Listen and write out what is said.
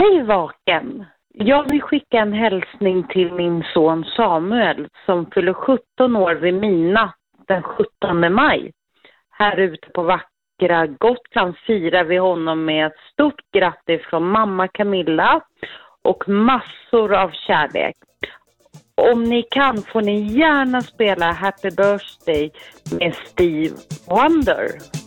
Hej Vaken! Jag vill skicka en hälsning till min son Samuel som fyller 17 år vid Mina den 17 maj. Här ute på vackra Gotland firar vi honom med ett stort grattis från mamma Camilla och massor av kärlek. Om ni kan får ni gärna spela Happy Birthday med Steve Wonder.